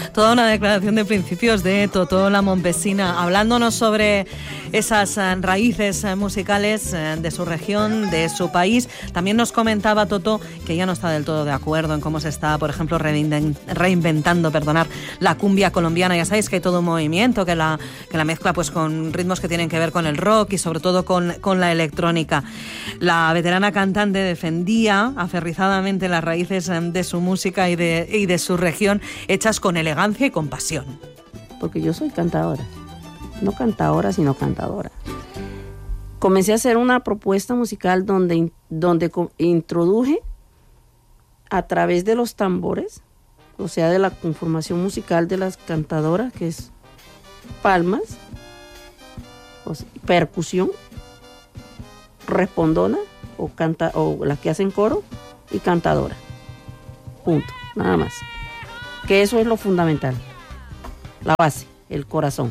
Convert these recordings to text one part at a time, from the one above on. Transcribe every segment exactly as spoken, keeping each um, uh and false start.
Toda una declaración de principios de Totó la Montpesina, hablándonos sobre esas raíces musicales de su región, de su país. También nos comentaba Totó que ya no está del todo de acuerdo en cómo se está, por ejemplo, reinventando, perdonar, la cumbia colombiana. Ya sabéis que hay todo un movimiento que la, que la mezcla pues con ritmos que tienen que ver con el rock y sobre todo con, con la electrónica. La veterana cantante defendía aferrizadamente las raíces de su música y de, y de su región, hechas con elegancia y con pasión. Porque yo soy cantadora, no cantadora, sino cantadora. Comencé a hacer una propuesta musical donde, donde introduje a través de los tambores, o sea, de la conformación musical de las cantadoras, que es palmas, o sea, percusión, respondona, o, canta, o las que hacen coro, y cantadora. Punto, nada más. Que eso es lo fundamental, la base, el corazón.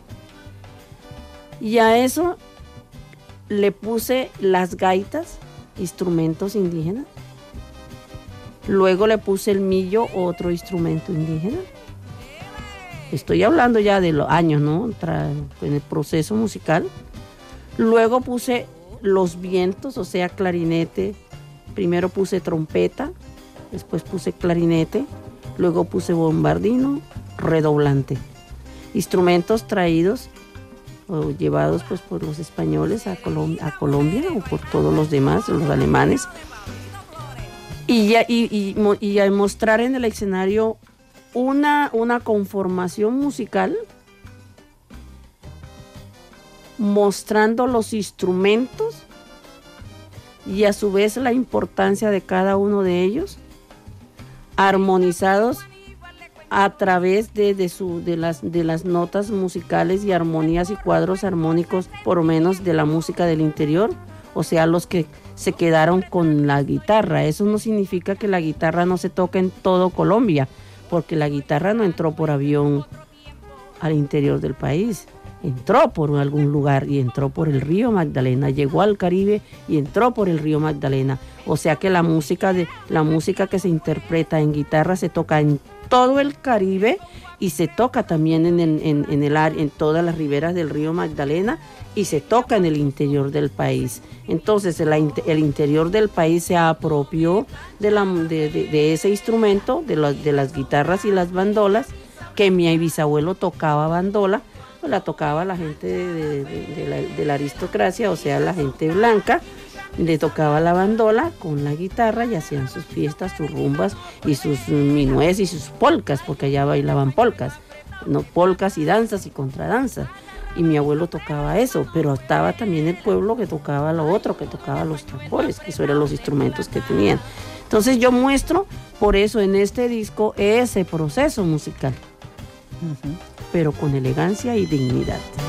Y a eso le puse las gaitas, instrumentos indígenas. Luego le puse el millo, otro instrumento indígena. Estoy hablando ya de los años, ¿no? En el proceso musical. Luego puse los vientos, o sea, clarinete. Primero puse trompeta, después puse clarinete, luego puse bombardino, redoblante. Instrumentos traídos o llevados pues por los españoles a, Colom- a Colombia o por todos los demás, los alemanes. Y, ya, y, y, y a mostrar en el escenario una, una conformación musical, mostrando los instrumentos y a su vez la importancia de cada uno de ellos, armonizados a través de, de, su, de, las, de las notas musicales y armonías y cuadros armónicos, por lo menos de la música del interior, o sea, los que se quedaron con la guitarra. Eso no significa que la guitarra no se toque en todo Colombia, porque la guitarra no entró por avión al interior del país. Entró por algún lugar y entró por el río Magdalena, llegó al Caribe y entró por el río Magdalena. O sea que la música, de, la música que se interpreta en guitarra se toca en todo el Caribe y se toca también en, el, en, en, el, en todas las riberas del río Magdalena y se toca en el interior del país. Entonces el, el interior del país se apropió de, la, de, de, de ese instrumento, de, la, de las guitarras y las bandolas, que mi bisabuelo tocaba bandola, pues la tocaba la gente de, de, de, de, la, de la aristocracia, o sea, la gente blanca, le tocaba la bandola con la guitarra y hacían sus fiestas, sus rumbas y sus minués y sus polcas, porque allá bailaban polcas, no polcas y danzas y contradanzas. Y mi abuelo tocaba eso, pero estaba también el pueblo que tocaba lo otro, que tocaba los tambores, que esos eran los instrumentos que tenían. Entonces yo muestro, por eso en este disco, ese proceso musical, uh-huh. pero con elegancia y dignidad.